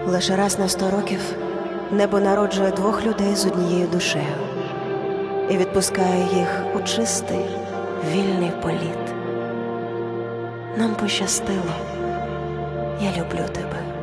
Лише раз на 100 років небо народжує двох людей з однією душею і відпускає їх у чистий, вільний політ. Нам пощастило. Я люблю тебе.